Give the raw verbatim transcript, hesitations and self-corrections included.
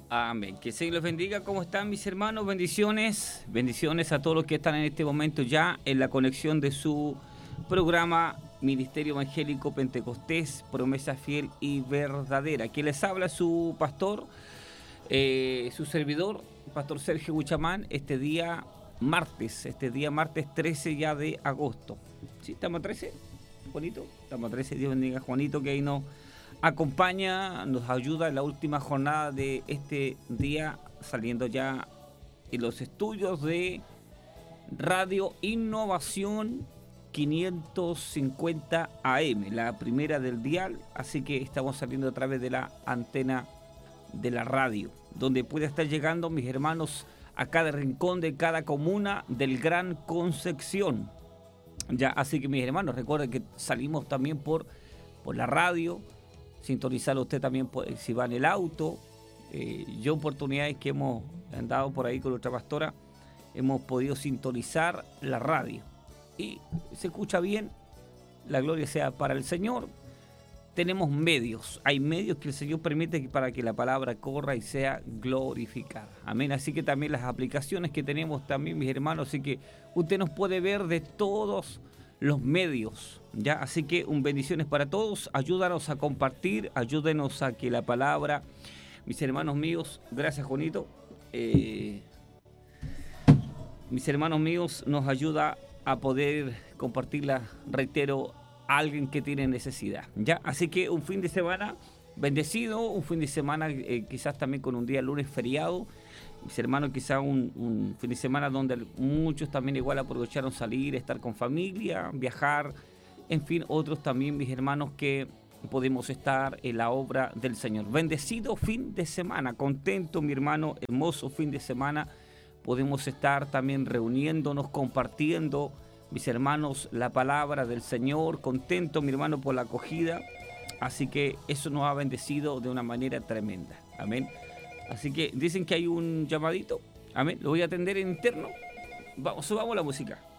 Amén. Que el Señor les bendiga. ¿Cómo están mis hermanos? Bendiciones. Bendiciones a todos los que están en este momento ya en la conexión de su programa Ministerio Evangélico Pentecostés, Promesa Fiel y Verdadera. Quien les habla su pastor, eh, su servidor, Pastor Sergio Buchamán, este día martes, este día martes trece ya de agosto. ¿Sí? ¿Estamos a trece? Juanito, estamos a trece. Dios bendiga a Juanito que ahí nos acompaña, nos ayuda en la última jornada de este día, saliendo ya en los estudios de Radio Innovación quinientos cincuenta A M, la primera del dial, así que estamos saliendo a través de la antena de la radio, donde puede estar llegando mis hermanos a cada rincón de cada comuna del Gran Concepción. Ya, así que mis hermanos, recuerden que salimos también por, por la radio, sintonizarlo usted también por, si va en el auto. Eh, yo oportunidades que hemos andado por ahí con nuestra pastora, hemos podido sintonizar la radio y se escucha bien, la gloria sea para el Señor. Tenemos medios, hay medios que el Señor permite que para que la palabra corra y sea glorificada. Amén. Así que también las aplicaciones que tenemos también, mis hermanos, así que usted nos puede ver de todos los medios, ¿ya? Así que un bendiciones para todos, ayúdanos a compartir, ayúdenos a que la palabra, mis hermanos míos, gracias Juanito, eh, mis hermanos míos, nos ayuda a poder compartirla, reitero, a alguien que tiene necesidad, ¿ya? Así que un fin de semana bendecido, un fin de semana eh, quizás también con un día lunes feriado, mis hermanos, quizás un, un fin de semana donde muchos también igual aprovecharon salir, estar con familia, viajar, en fin, otros también, mis hermanos, que podemos estar en la obra del Señor. Bendecido fin de semana, contento, mi hermano, hermoso fin de semana, podemos estar también reuniéndonos, compartiendo, mis hermanos, la palabra del Señor, contento, mi hermano, por la acogida, así que eso nos ha bendecido de una manera tremenda, amén. Así que dicen que hay un llamadito, amén, lo voy a atender en interno, vamos, subamos la música.